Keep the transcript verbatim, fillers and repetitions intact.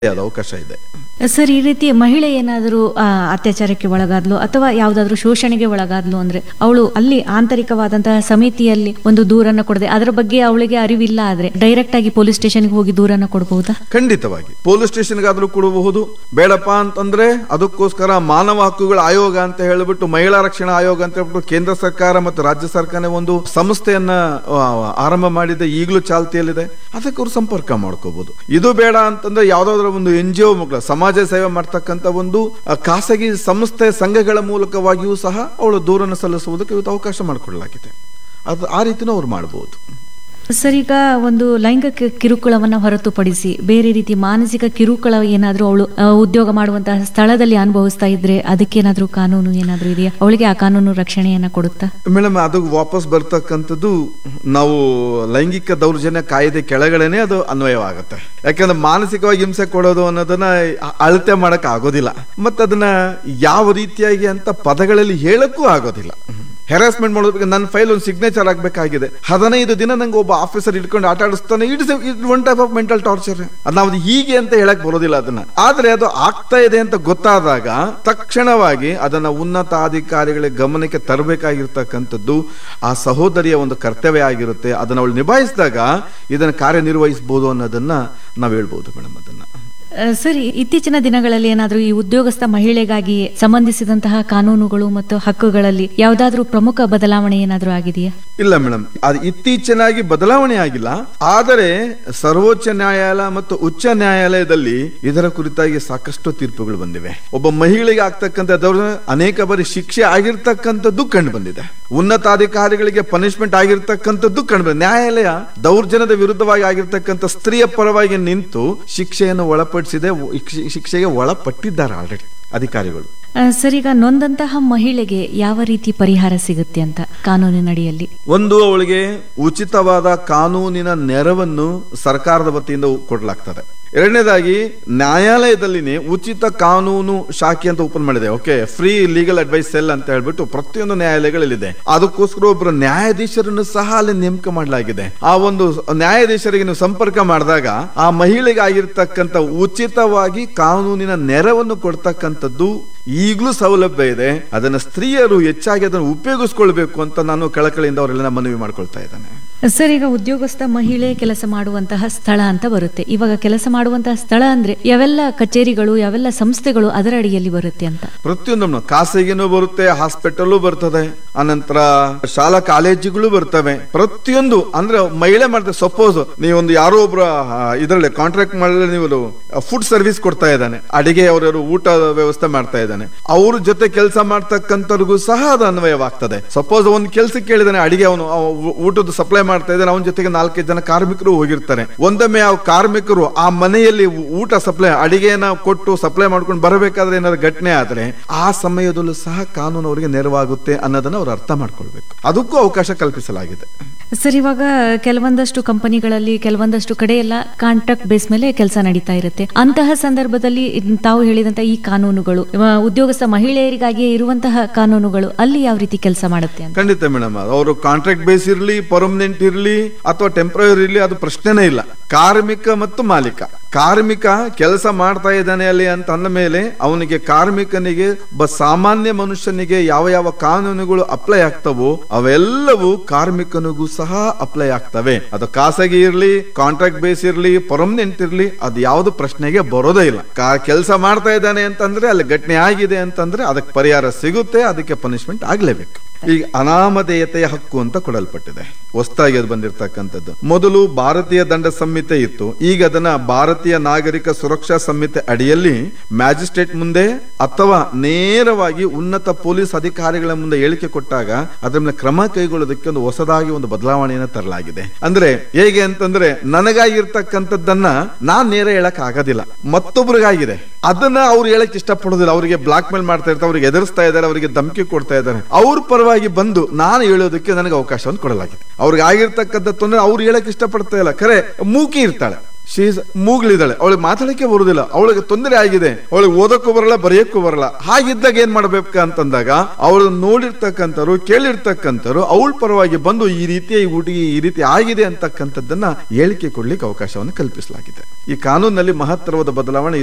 ಅವಕಾಶ ಇದೆ. ಸರ್, ಈ ರೀತಿ ಮಹಿಳೆ ಏನಾದರೂ ಅತ್ಯಾಚಾರಕ್ಕೆ ಒಳಗಾದ್ಲು ಅಥವಾ ಯಾವುದಾದ್ರೂ ಶೋಷಣೆಗೆ ಒಳಗಾದ್ಲು ಅಂದ್ರೆ ಅವಳು ಅಲ್ಲಿ ಆಂತರಿಕವಾದಂತಹ ಸಮಿತಿಯಲ್ಲಿ ಒಂದು ದೂರನ್ನ ಕೊಡದೆ ಅದರ ಬಗ್ಗೆ ಅವಳಿಗೆ ಅರಿವಿಲ್ಲ ಆದ್ರೆ ಡೈರೆಕ್ಟ್ ಆಗಿ ಪೊಲೀಸ್ ಸ್ಟೇಷನ್ಗೆ ಹೋಗಿ ದೂರನ್ನ ಕೊಡಬಹುದಾ? ಖಂಡಿತವಾಗಿ ಪೊಲೀಸ್ ಸ್ಟೇಷನ್ಗಾದ್ರೂ ಕೊಡಬಹುದು. ಬೇಡಪ್ಪ ಅಂತಂದ್ರೆ ಅದಕ್ಕೋಸ್ಕರ ಮಾನವ ಹಕ್ಕುಗಳ ಆಯೋಗ ಅಂತ ಹೇಳಿಬಿಟ್ಟು, ಮಹಿಳಾ ರಕ್ಷಣಾ ಆಯೋಗ ಅಂತ ಹೇಳ್ಬಿಟ್ಟು ಕೇಂದ್ರ ಸರ್ಕಾರ ಮತ್ತು ರಾಜ್ಯ ಸರ್ಕಾರ ಒಂದು ಸಂಸ್ಥೆಯನ್ನ ಆರಂಭ ಮಾಡಿದೆ, ಈಗಲೂ ಚಾಲ್ತಿಯಲ್ಲಿದೆ. ಅದಕ್ಕೆ ಅವರು ಸಂಪರ್ಕ ಮಾಡ್ಕೋಬಹುದು. ಇದು ಬೇಡ ಅಂತಂದ್ರೆ ಯಾವ್ದಾದ್ರು ಒಂದು ಎನ್ ಜಿ ಒ ಮುಖ ಸಮಾಜ ಸೇವೆ ಮಾಡ್ತಕ್ಕಂಥ ಒಂದು ಖಾಸಗಿ ಸಂಸ್ಥೆ ಸಂಘಗಳ ಮೂಲಕವಾಗಿಯೂ ಸಹ ಅವಳು ದೂರನ್ನು ಸಲ್ಲಿಸುವುದಕ್ಕೆ ಇವತ್ತು ಅವಕಾಶ ಮಾಡಿಕೊಡಲಾಗಿದೆ. ಅದು ಆ ರೀತಿನೂ ಅವ್ರು ಮಾಡಬಹುದು. ಸರ್, ಈಗ ಒಂದು ಲೈಂಗಿಕ ಕಿರುಕುಳವನ್ನ ಹೊರತುಪಡಿಸಿ ಬೇರೆ ರೀತಿ ಮಾನಸಿಕ ಕಿರುಕುಳ ಏನಾದ್ರೂ ಅವಳು ಉದ್ಯೋಗ ಮಾಡುವಂತಹ ಸ್ಥಳದಲ್ಲಿ ಅನುಭವಿಸ್ತಾ ಇದ್ರೆ ಅದಕ್ಕೇನಾದ್ರೂ ಕಾನೂನು ಏನಾದ್ರೂ ಇದೆಯಾ? ಅವಳಿಗೆ ಆ ಕಾನೂನು ರಕ್ಷಣೆಯನ್ನ ಕೊಡುತ್ತಾ? ಮೇಡಮ್, ಅದು ವಾಪಸ್ ಬರ್ತಕ್ಕಂಥದ್ದು ನಾವು ಲೈಂಗಿಕ ದೌರ್ಜನ್ಯ ಕಾಯ್ದೆ ಕೆಳಗಡೆನೆ ಅದು ಅನ್ವಯವಾಗುತ್ತೆ. ಯಾಕಂದ್ರೆ ಮಾನಸಿಕವಾಗಿ ಹಿಂಸೆ ಕೊಡೋದು ಅನ್ನೋದನ್ನ ಅಳತೆ ಮಾಡಕ್ ಆಗೋದಿಲ್ಲ, ಮತ್ತೆ ಅದನ್ನ ಯಾವ ರೀತಿಯಾಗಿ ಅಂತ ಪದಗಳಲ್ಲಿ ಹೇಳಕ್ಕೂ ಆಗೋದಿಲ್ಲ. ಹೆರಾಸ್ಮೆಂಟ್ ಮಾಡೋದಕ್ಕೆ ನನ್ನ ಫೈಲ್ ಒಂದು ಸಿಗ್ನೇಚರ್ ಆಗಬೇಕಾಗಿದೆ, ಹದಿನೈದು ದಿನ ನಂಗೆ ಒಬ್ಬ ಆಫೀಸರ್ ಇಟ್ಕೊಂಡು ಆಟ ಆಡಿಸ್ತಾನೆ, it's it one type of mental torture. ಅದು ನಾವು ಹೀಗೆ ಅಂತ ಹೇಳಕ್ ಬರೋದಿಲ್ಲ ಅದನ್ನ. ಆದ್ರೆ ಅದು ಆಗ್ತಾ ಇದೆ ಅಂತ ಗೊತ್ತಾದಾಗ ತಕ್ಷಣವಾಗಿ ಅದನ್ನ ಉನ್ನತಾಧಿಕಾರಿಗಳ ಗಮನಕ್ಕೆ ತರಬೇಕಾಗಿರ್ತಕ್ಕಂಥದ್ದು ಆ ಸಹೋದರಿಯ ಒಂದು ಕರ್ತವ್ಯ ಆಗಿರುತ್ತೆ. ಅದನ್ನ ಅವಳು ನಿಭಾಯಿಸಿದಾಗ ಇದನ್ನ ಕಾರ್ಯನಿರ್ವಹಿಸಬಹುದು ಅನ್ನೋದನ್ನ ನಾವು ಹೇಳ್ಬಹುದು ಮೇಡಮ್. ಅದನ್ನ ಸರಿ, ಇತ್ತೀಚಿನ ದಿನಗಳಲ್ಲಿ ಏನಾದ್ರೂ ಈ ಉದ್ಯೋಗಸ್ಥ ಮಹಿಳೆಗಾಗಿ ಸಂಬಂಧಿಸಿದಂತಹ ಕಾನೂನುಗಳು ಮತ್ತು ಹಕ್ಕುಗಳಲ್ಲಿ ಯಾವುದಾದ್ರೂ ಪ್ರಮುಖ ಬದಲಾವಣೆ ಏನಾದ್ರೂ ಆಗಿದೆಯಾ? ಇಲ್ಲ ಮೇಡಮ್, ಅದು ಇತ್ತೀಚಿನಾಗಿ ಬದಲಾವಣೆ ಆಗಿಲ್ಲ. ಆದರೆ ಸರ್ವೋಚ್ಚ ನ್ಯಾಯಾಲಯ ಮತ್ತು ಉಚ್ಚ ನ್ಯಾಯಾಲಯದಲ್ಲಿ ಇದರ ಕುರಿತಾಗಿ ಸಾಕಷ್ಟು ತೀರ್ಪುಗಳು ಬಂದಿವೆ. ಒಬ್ಬ ಮಹಿಳೆಗೆ ಆಗ್ತಕ್ಕಂಥ ಅನೇಕ ಬಾರಿ ಶಿಕ್ಷೆ ಆಗಿರ್ತಕ್ಕಂಥದ್ದು ಕಂಡು ಬಂದಿದೆ. ಉನ್ನತಾಧಿಕಾರಿಗಳಿಗೆ ಪನಿಷ್ಮೆಂಟ್ ಆಗಿರ್ತಕ್ಕಂಥದ್ದು ಕಂಡು ಬಂದಿದೆ. ನ್ಯಾಯಾಲಯ ದೌರ್ಜನ್ಯದ ವಿರುದ್ಧವಾಗಿ ಆಗಿರ್ತಕ್ಕಂಥ ಸ್ತ್ರೀಯ ಪರವಾಗಿ ನಿಂತು ಶಿಕ್ಷೆಯನ್ನು ಒಳಪಡಿಸಿದೆ, ಶಿಕ್ಷೆಗೆ ಒಳಪಟ್ಟಿದ್ದಾರೆ ಆಲ್ರೆಡಿ ಅಧಿಕಾರಿಗಳು. ಸರ್, ಈಗ ನೊಂದಂತಹ ಮಹಿಳೆಗೆ ಯಾವ ರೀತಿ ಪರಿಹಾರ ಸಿಗುತ್ತೆ ಅಂತ ಕಾನೂನಿನಡಿಯಲ್ಲಿ? ಒಂದು, ಅವಳಿಗೆ ಉಚಿತವಾದ ಕಾನೂನಿನ ನೆರವನ್ನು ಸರ್ಕಾರದ ವತಿಯಿಂದ ಕೊಡಲಾಗ್ತದೆ. ಎರಡನೇದಾಗಿ ನ್ಯಾಯಾಲಯದಲ್ಲಿನೇ ಉಚಿತ ಕಾನೂನು ಶಾಖೆ ಅಂತ ಓಪನ್ ಮಾಡಿದೆ. Okay, free legal advice cell ಅಂತ ಹೇಳ್ಬಿಟ್ಟು ಪ್ರತಿಯೊಂದು ನ್ಯಾಯಾಲಯಗಳಲ್ಲಿದೆ. ಅದಕ್ಕೋಸ್ಕರ ಒಬ್ಬರು ನ್ಯಾಯಾಧೀಶರನ್ನು ಸಹ ಅಲ್ಲಿ ನೇಮಕ ಮಾಡಲಾಗಿದೆ. ಆ ಒಂದು ನ್ಯಾಯಾಧೀಶರಿಗೆ ನೀವು ಸಂಪರ್ಕ ಮಾಡಿದಾಗ ಆ ಮಹಿಳೆಗೆ ಆಗಿರ್ತಕ್ಕಂಥ ಉಚಿತವಾಗಿ ಕಾನೂನಿನ ನೆರವನ್ನು ಕೊಡ್ತಕ್ಕಂಥದ್ದು ಈಗಲೂ ಸೌಲಭ್ಯ ಇದೆ. ಅದನ್ನ ಸ್ತ್ರೀಯರು ಹೆಚ್ಚಾಗಿ ಅದನ್ನು ಉಪಯೋಗಿಸ್ಕೊಳ್ಬೇಕು ಅಂತ ನಾನು ಕಳಕಳಿಯಿಂದ ಅವರೆಲ್ಲ ಮನವಿ ಮಾಡ್ಕೊಳ್ತಾ ಇದ್ದೇನೆ. ಸರ್, ಈಗ ಉದ್ಯೋಗಸ್ಥ ಮಹಿಳೆ ಕೆಲಸ ಮಾಡುವಂತಹ ಸ್ಥಳ ಅಂತ ಬರುತ್ತೆ. ಇವಾಗ ಕೆಲಸ ಮಾಡುವಂತಹ ಸ್ಥಳ ಅಂದ್ರೆ ಯಾವೆಲ್ಲ ಕಚೇರಿಗಳು, ಯಾವೆಲ್ಲ ಸಂಸ್ಥೆಗಳು ಅದರ ಅಡಿಯಲ್ಲಿ ಬರುತ್ತೆ ಅಂತ? ಪ್ರತಿಯೊಂದು ಖಾಸಗಿನೂ ಬರುತ್ತೆ, ಹಾಸ್ಪಿಟಲ್ ಬರ್ತದೆ, ಅನಂತರ ಶಾಲಾ ಕಾಲೇಜುಗಳು ಬರ್ತವೆ. ಪ್ರತಿಯೊಂದು ಅಂದ್ರೆ ಮಹಿಳೆ ಮಾಡ್ತಾರೆ. ಸಪೋಸ್ ನೀವೊಂದು ಯಾರೋ ಒಬ್ರು ಇದರಲ್ಲಿ ಕಾಂಟ್ರಾಕ್ಟ್ ಮಾಡಿದ್ರೆ ನೀವು ಫುಡ್ ಸರ್ವಿಸ್ ಕೊಡ್ತಾ ಇದ್ದಾನೆ, ಅಡಿಗೆ ಅವರು ಊಟ ವ್ಯವಸ್ಥೆ ಮಾಡ್ತಾ ಇದ್ದಾನೆ, ಅವ್ರ ಜೊತೆ ಕೆಲಸ ಮಾಡ್ತಕ್ಕಂಥವ್ರಿಗೂ ಸಹ ಅದು ಅನ್ವಯವಾಗ್ತದೆ. ಸಪೋಸ್ ಒಂದು ಕೆಲ್ಸಕ್ಕೆ ಕೇಳಿದಾನೆ, ಅಡಿಗೆ ಅವನು ಊಟದ ಸಪ್ಲೈ ಮಾಡ್ತಾ ಇದ್ದಾನೆ, ಅವನ ಜೊತೆಗೆ ನಾಲ್ಕೈದು ಜನ ಕಾರ್ಮಿಕರು ಹೋಗಿರ್ತಾರೆ. ಒಂದೊಮ್ಮೆ ಆ ಕಾರ್ಮಿಕರು ಆ ಮನೆಯಲ್ಲಿ ಊಟ ಸಪ್ಲೈ ಅಡಿಗೆನ ಕೊಟ್ಟು ಸಪ್ಲೈ ಮಾಡ್ಕೊಂಡು ಬರಬೇಕಾದ್ರೆ ಏನಾದ್ರು ಘಟನೆ ಆದ್ರೆ ಆ ಸಮಯದಲ್ಲೂ ಸಹ ಕಾನೂನು ಅವರಿಗೆ ನೆರವಾಗುತ್ತೆ ಅನ್ನೋದನ್ನ ಅವ್ರು ಅರ್ಥ ಮಾಡ್ಕೊಳ್ಬೇಕು. ಅದಕ್ಕೂ ಅವಕಾಶ ಕಲ್ಪಿಸಲಾಗಿದೆ. ಸರ್, ಇವಾಗ ಕೆಲವೊಂದಷ್ಟು ಕಂಪನಿಗಳಲ್ಲಿ ಕೆಲವೊಂದಷ್ಟು ಕಡೆ ಎಲ್ಲ ಕಾಂಟ್ರಾಕ್ಟ್ ಬೇಸ್ ಮೇಲೆ ಕೆಲಸ ನಡೀತಾ ಇರುತ್ತೆ. ಅಂತಹ ಸಂದರ್ಭದಲ್ಲಿ ತಾವು ಹೇಳಿದಂತಹ ಈ ಕಾನೂನುಗಳು ಉದ್ಯೋಗಸ್ಥ ಮಹಿಳೆಯರಿಗಾಗಿ ಇರುವಂತಹ ಕಾನೂನುಗಳು ಅಲ್ಲಿ ಯಾವ ರೀತಿ ಕೆಲಸ ಮಾಡುತ್ತೆ ಅಂತ? ಖಂಡಿತ ಮೇಡಮ್, ಅವರು ಕಾಂಟ್ರಾಕ್ಟ್ ಬೇಸ್ ಇರಲಿ, ಪರ್ಮನೆಂಟ್ ಇರಲಿ ಅಥವಾ ಟೆಂಪರರಿ ಇರಲಿ, ಅದು ಪ್ರಶ್ನೆನೇ ಇಲ್ಲ. ಕಾರ್ಮಿಕ ಮತ್ತು ಮಾಲೀಕ, ಕಾರ್ಮಿಕ ಕೆಲಸ ಮಾಡ್ತಾ ಇದ್ದಾನೆ ಅಲ್ಲಿ ಅಂತ ಅಂದ ಮೇಲೆ ಅವನಿಗೆ, ಕಾರ್ಮಿಕನಿಗೆ, ಒಬ್ಬ ಸಾಮಾನ್ಯ ಮನುಷ್ಯನಿಗೆ ಯಾವ ಯಾವ ಕಾನೂನುಗಳು ಅಪ್ಲೈ ಆಗ್ತವೋ ಅವೆಲ್ಲವೂ ಕಾರ್ಮಿಕನಿಗೂ ಸಹ ಅಪ್ಲೈ ಆಗ್ತವೆ. ಅದು ಖಾಸಗಿ ಇರ್ಲಿ, ಕಾಂಟ್ರಾಕ್ಟ್ ಬೇಸ್ ಇರ್ಲಿ, ಪರ್ಮನೆಂಟ್ ಇರ್ಲಿ, ಅದು ಯಾವ್ದು ಪ್ರಶ್ನೆಗೆ ಬರೋದೇ ಇಲ್ಲ. ಕೆಲಸ ಮಾಡ್ತಾ ಇದ್ದಾನೆ ಅಂತಂದ್ರೆ ಅಲ್ಲಿ ಘಟನೆ ಆಗಿದೆ ಅಂತಂದ್ರೆ ಅದಕ್ಕೆ ಪರಿಹಾರ ಸಿಗುತ್ತೆ, ಅದಕ್ಕೆ ಪನಿಷ್ಮೆಂಟ್ ಆಗ್ಲೇಬೇಕು. ಈಗ ಅನಾಮಧೇಯತೆಯ ಹಕ್ಕು ಅಂತ ಕೊಡಲ್ಪಟ್ಟಿದೆ, ಹೊಸದಾಗಿ ಅದು ಬಂದಿರತಕ್ಕಂಥದ್ದು. ಮೊದಲು ಭಾರತೀಯ ದಂಡ ಸಂಹಿತೆ ಇತ್ತು, ಈಗ ಅದನ್ನ ಭಾರತೀಯ ನಾಗರಿಕ ಸುರಕ್ಷಾ ಸಂಹಿತೆ ಅಡಿಯಲ್ಲಿ ಮ್ಯಾಜಿಸ್ಟ್ರೇಟ್ ಮುಂದೆ ಅಥವಾ ನೇರವಾಗಿ ಉನ್ನತ ಪೊಲೀಸ್ ಅಧಿಕಾರಿಗಳ ಮುಂದೆ ಹೇಳಿಕೆ ಕೊಟ್ಟಾಗ ಅದರ ಮೇಲೆ ಕ್ರಮ ಕೈಗೊಳ್ಳೋದಕ್ಕೆ ಒಂದು ಹೊಸದಾಗಿ ಒಂದು ಬದಲಾವಣೆಯನ್ನು ತರಲಾಗಿದೆ. ಅಂದ್ರೆ ಹೇಗೆ ಅಂತಂದ್ರೆ, ನನಗಾಗಿರ್ತಕ್ಕಂಥದ್ದನ್ನ ನಾನ್ ನೇರ ಹೇಳಕ್ ಆಗೋದಿಲ್ಲ, ಮತ್ತೊಬ್ರಿಗಾಗಿದೆ, ಅದನ್ನ ಅವ್ರು ಹೇಳಕ್ ಇಷ್ಟಪಡೋದಿಲ್ಲ. ಅವರಿಗೆ ಬ್ಲಾಕ್ ಮೇಲ್ ಮಾಡ್ತಾ ಇರ್ತಾರೆ, ಅವ್ರಿಗೆ ಎದುರಿಸ್ತಾ ಇದ್ದಾರೆ, ಅವರಿಗೆ ಧಮಕಿ ಕೊಡ್ತಾ ಇದ್ದಾರೆ. ಅವ್ರ ಪರವಾಗಿ ಬಂದು ನಾನು ಹೇಳೋದಕ್ಕೆ ನನಗೆ ಅವಕಾಶವನ್ನು ಕೊಡಲಾಗಿದೆ. ಅವ್ರಿಗೆ ಆಗಿರ್ತಕ್ಕಂಥ ತೊಂದರೆ ಅವ್ರು ಹೇಳಕ್ ಇಷ್ಟಪಡ್ತಾ ಇಲ್ಲ. ಖರೆ ಮೂಕಿ ಇರ್ತಾಳೆ, ಶೀಸ್ ಮೂಗ್ಲಿದ್ದಾಳೆ, ಅವಳಿಗೆ ಮಾತಾಡಕ್ಕೆ ಬರುದಿಲ್ಲ, ಅವಳಿಗೆ ತೊಂದರೆ ಆಗಿದೆ, ಅವಳಿಗೆ ಓದಕ್ಕೂ ಬರಲ್ಲ ಬರೆಯಕ್ಕೂ ಬರಲ್ಲ. ಹಾಗಿದ್ದಾಗ ಏನ್ ಮಾಡ್ಬೇಕು ಅಂತಂದಾಗ ಅವಳು ನೋಡಿರ್ತಕ್ಕಂಥವ್ರು ಕೇಳಿರ್ತಕ್ಕಂಥವ್ರು ಅವಳ ಪರವಾಗಿ ಬಂದು ಈ ರೀತಿಯ ಈ ಹುಡುಗಿ ಈ ರೀತಿ ಆಗಿದೆ ಅಂತಕ್ಕಂಥದ್ದನ್ನ ಹೇಳಿಕೆ ಕೊಡ್ಲಿಕ್ಕೆ ಅವಕಾಶವನ್ನು ಕಲ್ಪಿಸಲಾಗಿದೆ. ಈ ಕಾನೂನಿನಲ್ಲಿ ಮಹತ್ತರವಾದ ಬದಲಾವಣೆ